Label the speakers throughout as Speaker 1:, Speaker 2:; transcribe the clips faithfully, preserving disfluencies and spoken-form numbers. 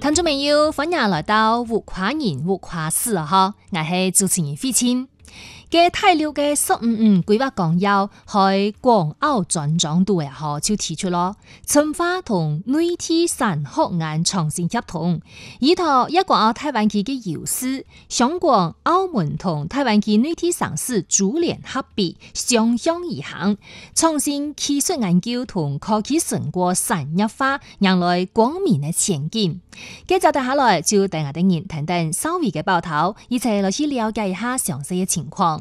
Speaker 1: 听众朋友，欢迎来到有夸人有夸事啊！哈，我是主持人费清。嘅第六嘅十五五規劃綱要喺港澳專章度嘅號就提出咯，深化同內地產學研創新協同，依託一港澳台灣區嘅優勢，香港、澳門同台灣區內地城市主聯合璧，雙向而行，創新技術研究同科技成果產業化，迎來光明嘅前景。接着接下來就等下等人聽聽稍微嘅報道，一齊來去了解一下詳細嘅情況。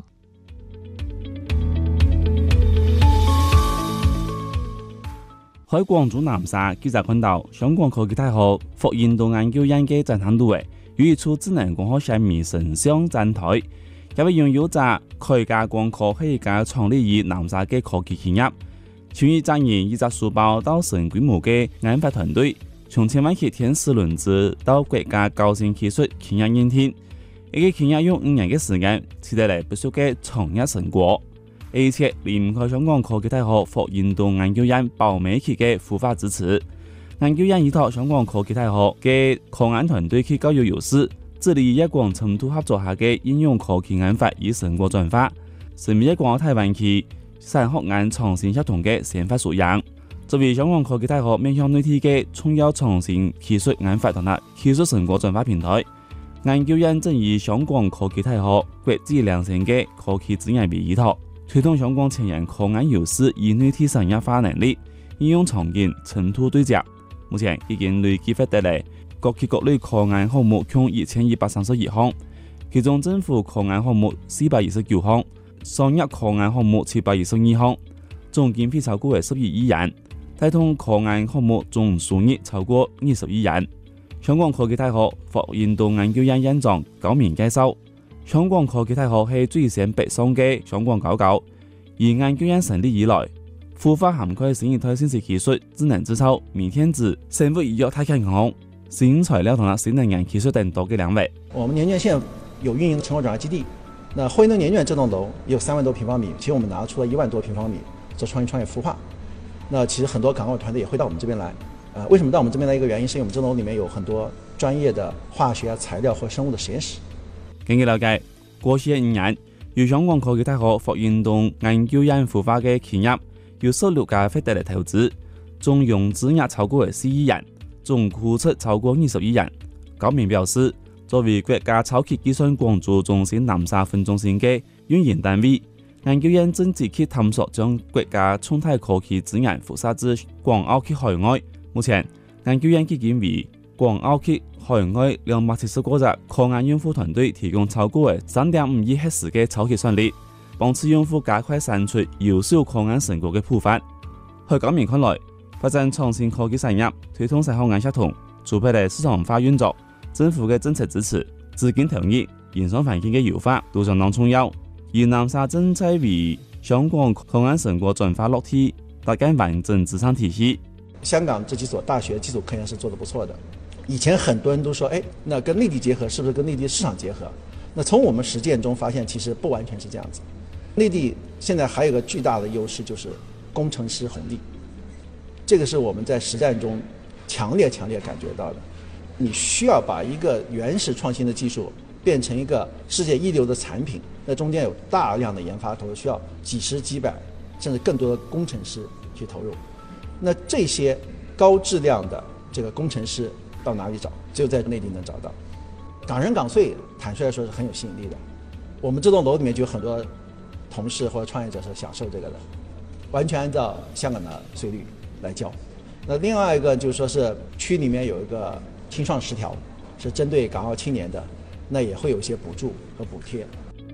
Speaker 2: 喺廣州南沙記者看到，香港科技大學霍印度研究院嘅展覽度誒，有一處智能光學顯微成像展台，因為擁有者開家光科係一家創立於南沙嘅科技企業，從一展現一隻書包到成規模嘅研發團隊，從千萬級天使輪子到國家高新技術企業認定，一個企業用五年嘅時間取得嚟不少嘅創業成果。而且離唔開香港科技大學霍印度研究院鮑美琪嘅孵化支持，研究院依託香港科技大學嘅科研團隊去較有優勢，致力一廣深度合作下嘅應用科技研發與成果轉化，成為一廣台灣區產學研創新協同嘅先發素養。作為香港科技大學面向內地嘅重要創新技術研發同埋技術成果轉化平台，研究院正以香港科技大學國際良性嘅科技資源為依託，推動香港前沿科研優勢與內地產業化能力應用場景程度對接。目前已經累計發得嚟各級各類科研項目共一千一百三十二項，其中政府科研項目四百二十九項，商業科研項目七百二十二項，總經費超過為十二億元，帶動科研項目總收益超過二十億元。香港科技大學霍印度研究院院長高明介紹，香港科技大學係最先北上嘅香港高校，而研究院成立以來，孵化涵蓋新一代信息技術、智能製造、微電子、生物醫藥、太空航空、新材料同埋新能源技術等多個領域。
Speaker 3: 我們研究院現在有運營成果轉化基地，那霍印度研究院這棟樓有三萬多平方米，其實我們拿出了一萬多平方米做創新創業孵化。那其實很多港澳團隊也會到我們這邊來。呃，為什麼到我們這邊來？一個原因是因為我們這棟樓裡面有很多專業的化學、材料或生物的實驗室。
Speaker 2: 根據了解，過去五年，由香港科技大學霍印度研究院孵化嘅企業有十六家發得嚟投資，總融資額超過四億元，總庫出超過二十億元。高明表示，作為國家超級計算廣州中心南沙分中心嘅運營單位，研究院正積極探索將國家重大科技資源輻射至港澳及海外。目前，研究院基金為港澳及海外兩百七十個隻科研用戶團隊提供超過三點五億赫茲嘅超級算力，幫此用戶加快產出優秀科研成果嘅普發。喺高明看來，發展創新科技產業，推動產學研協同，除配嚟市場化運作，政府嘅政策支持、資金投入、營商環境嘅優化都相當重要。而南沙正在為香港科研成果轉化落地，搭建完整資產體系。
Speaker 3: 香港這幾所大學基礎科研是做得不錯的。以前很多人都說，哎，那跟內地結合是不是跟內地市場結合？那從我們實踐中發現，其實不完全是這樣子。內地現在還有一個巨大的優勢，就是工程師紅利。這個是我們在實戰中強烈強烈感覺到的。你需要把一個原始創新的技術變成一個世界一流的產品，那中間有大量的研發投入，需要幾十幾百甚至更多的工程師去投入。那這些高質量的這個工程師到哪裡找？只有在內地能找到。港人港稅，坦率來說是很有吸引力的。我們這棟樓裡面就有很多同事或者創業者是享受這個的，完全按照香港的稅率來交。那另外一個就是說是區裡面有一個青創十條，是針對港澳青年的，那也會有一些補助和補貼。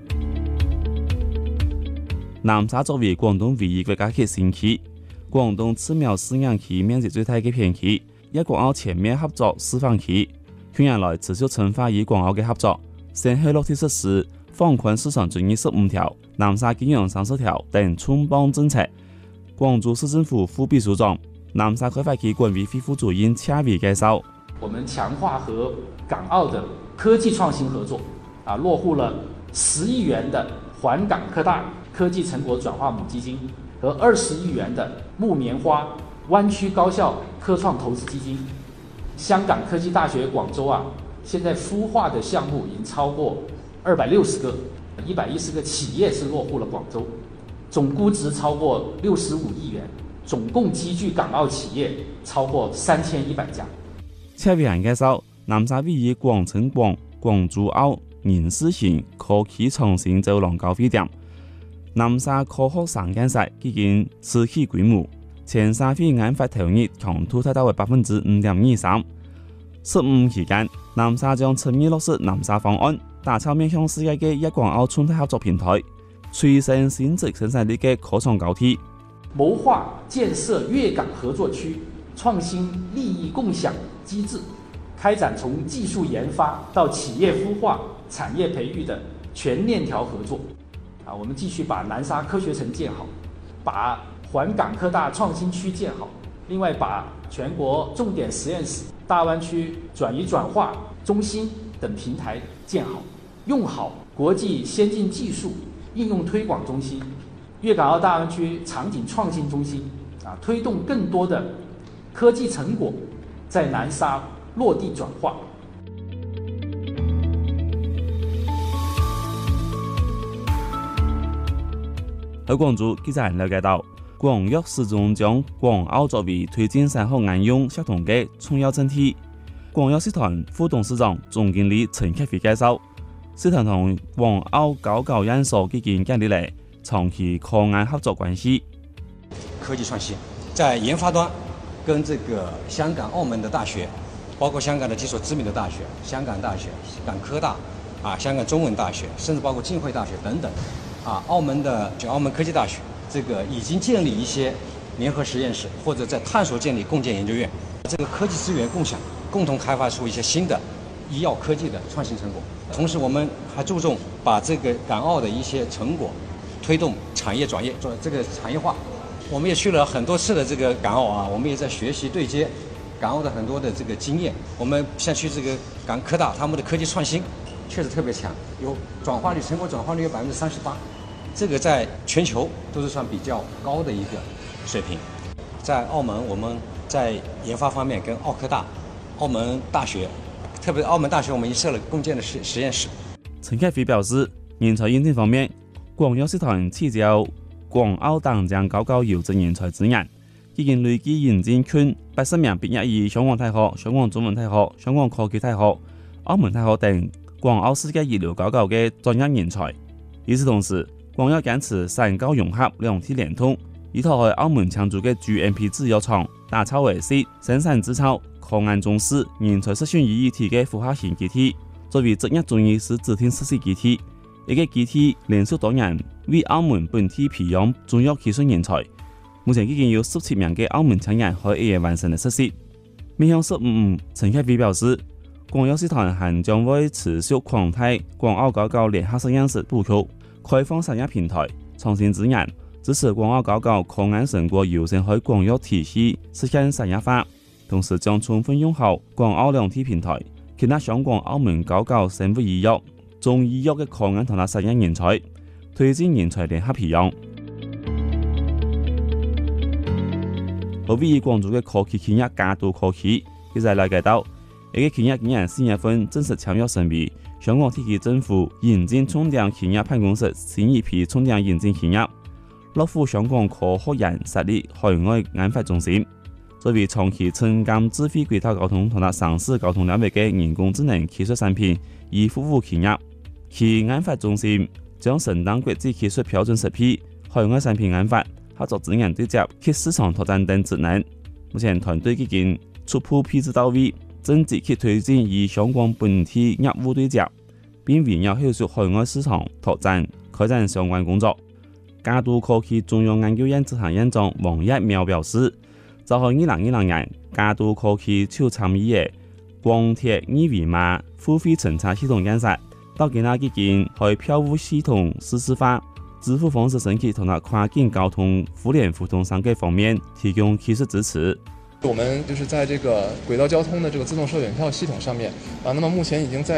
Speaker 2: 南沙作為廣東唯一國家級新區，廣東次苗試驗區面積最大嘅片區，一港澳全面合作示範區，近年來持續深化與港澳嘅合作，先後落地實施放寬市場准入十五條、南沙金融三十條等重磅政策。廣州市政府副秘書長、南沙開發區管委會副主任車偉介紹，
Speaker 4: 我們強化和港澳的科技創新合作，啊，落戶了十億元的環港科大科技成果轉化母基金和二十億元的木棉花灣區高校科創投資基金。 香港科技大学广州啊，现在孵化的项目已经超过二百六十个，一百一十个企业是落户了广州，总估值超过六十五亿元，总共集聚港澳企业超过三千一百家。
Speaker 2: 车为人介绍，南沙位于广深港、广珠澳人事型科技创新走廊交汇点。南沙科學生產室已經初期規模，前三批研發投入強度達到為百分之五點二三。十五期間，南沙將全面落實南沙方案，打造面向世界嘅一港澳生態合作平台，催生新質生產力嘅科創高地。
Speaker 4: 謀劃建設粵港合作區，創新利益共享機制，開展從技術研發到企業孵化、產業培育的全鏈條合作。啊，我們繼續把南沙科學城建好，把環港科大創新區建好，另外把全國重點實驗室、大灣區轉移轉化中心等平台建好，用好國際先進技術應用推廣中心、粵港澳大灣區場景創新中心，啊，推動更多的科技成果在南沙落地轉化。
Speaker 2: 喺廣州，記者了解到，廣藥始終將廣澳作為推進三學應用協同嘅重要陣地。廣藥集團副董事長、總經理陳克飛介紹，集團同廣澳高校研所已經建立嚟長期科研合作關係。
Speaker 5: 科技創新在研發端，跟這個香港、澳門的大學，包括香港的幾所知名的大學，香港大學、港科大、啊香港中文大學，甚至包括浸會大學等等。啊，澳門的就澳門科技大學，這個已經建立一些聯合實驗室，或者在探索建立共建研究院，這個科技資源共享，共同開發出一些新的醫藥科技的創新成果。同時，我們還注重把這個港澳的一些成果推動產業轉業，做這個產業化。我們也去了很多次的這個港澳啊，我們也在學習對接港澳的很多的這個經驗。我們像去這個港科大，他們的科技創新確實特別強，有轉化率，成果轉化率有百分之三十八，這個在全球都是算比較高的一個水平。在澳門，我們在研發方面跟澳科大、澳門大學，特別澳門大學，我們已經設了共建的實實驗室。
Speaker 2: 陳克飛表示，人才引進方面，廣藥集團聚焦廣澳等將高校優質人才資源，已經累計引進近八十名畢業於香港大學、香港中文大學、香港科技大學、澳門大學等廣澳世界一流高校嘅專業人才。與此同時，廣藥堅持產教融合、兩體聯通，依託喺澳門搶注嘅 G M P 製藥廠，打造為係生產製造、科研中試、人才實現於一體嘅孵化型基地，作為職業專業是指定實施基地。一個基地連續多年為澳門本地培養中藥技術人才，目前已經有十七名嘅澳門青年可以完成嘅實施。面向十五五，陳克飛表示，廣藥集團還將會持續擴大廣澳高校聯合實驗室布局，開放產業平台、創新資源，支持廣澳高校科研成果優先喺廣藥體系實現產業化，同時將充分用好廣澳兩體平台，吸納香港、澳門高校生物醫藥、中醫藥嘅科研同埋實驗人才，推進人才聯合培養。而位於廣州嘅科技企業嘉都科技，記者了解到，一個企業今年四月份正式簽約成為香港特區政府引進重點企業辦公室新一批重點引進企業，落戶香港科學園設立海外研發中心，作為長期承擔智慧軌道交通同埋城市交通領域嘅人工智能技術產品以服務企業。其研發中心將承擔國際技術標準設批、海外產品研發、合作資源對接及市場拓展等職能。目前團隊已經初步配置到位，正積極推進與香港本地業務對接，並圍繞後續海外市場拓展開展相關工作。嘉都科技中央研究院執行院長王一苗表示，就喺二零二零年，嘉都科技就參與嘅廣鐵二維碼付費乘車系統研發，到今日已經喺票務系統實時化、支付方式升級同埋跨境交通互聯互通三個方面提供技術支持。
Speaker 6: 我們就是在這個軌道交通的這個自動售票系統上面啊，那麼目前已經在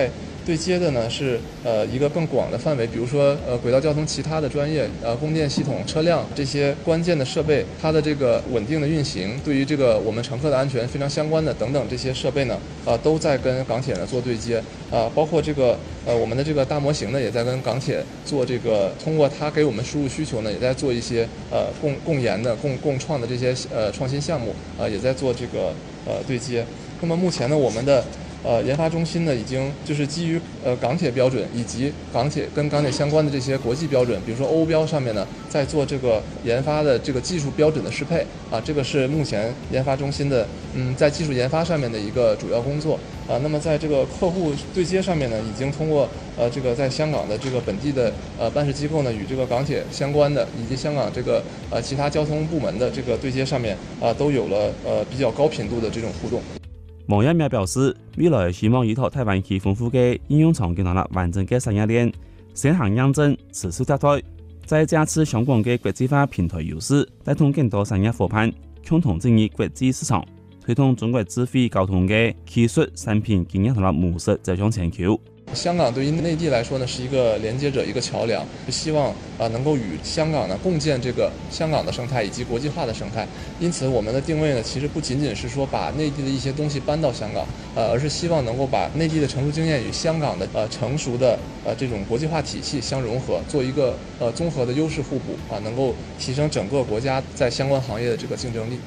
Speaker 6: 对接的呢是呃一个更广的范围，比如说呃轨道交通其他的专业呃供电系统、车辆这些关键的设备，它的这个稳定的运行，对于这个我们乘客的安全非常相关的等等这些设备呢，啊、呃、都在跟港铁呢做对接啊、呃，包括这个呃我们的这个大模型呢也在跟港铁做这个，通过它给我们输入需求呢，也在做一些呃共共研的、共共创的这些呃创新项目啊、呃，也在做这个呃对接。那么目前呢，我们的呃，研发中心呢，已经就是基于呃港铁标准以及港铁跟港铁相关的这些国际标准，比如说欧标上面呢，在做这个研发的这个技术标准的适配啊，这个是目前研发中心的嗯在技术研发上面的一个主要工作啊。那么在这个客户对接上面呢，已经通过呃这个在香港的这个本地的呃办事机构呢，与这个港铁相关的以及香港这个呃其他交通部门的这个对接上面啊，都有了呃比较高频度的这种互动。
Speaker 2: 王一鸣表示，未來希望依託台灣其豐富嘅應用場景同埋完整嘅產業鏈，先行驗證、持續迭代，再加持香港嘅國際化平台優勢，帶動更多產業夥伴共同進入國際市場，推動中國智慧交通嘅技術、產品、經驗同埋模式走向全球。
Speaker 6: 香港对于内地来说呢，是一个连接者，一个桥梁，希望啊、呃、能够与香港呢共建这个香港的生态以及国际化的生态。因此，我们的定位呢，其实不仅仅是说把内地的一些东西搬到香港，呃，而是希望能够把内地的成熟经验与香港的呃成熟的呃这种国际化体系相融合，做一个呃综合的优势互补啊，能够提升整个国家在相关行业的这个竞争力。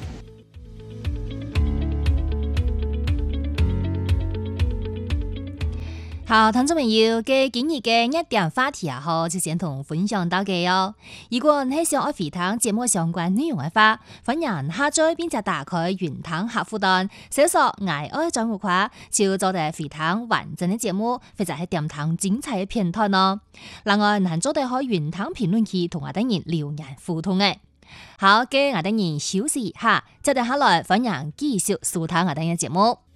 Speaker 1: 好，聽眾朋友嘅今日嘅一點話題啊，好就先同分享到嘅哦。如果你想愛回聽節目相關內容嘅話，歡迎下載並且打開雲聽客戶端，搜索“愛愛轉互話”，就做得回聽完整嘅節目，或者係點聽精彩嘅片段咯。另外，還做得開雲聽評論區同我哋人留言互動嘅。好嘅，我哋人休息一下，接住下來歡迎繼續收聽我哋嘅節目。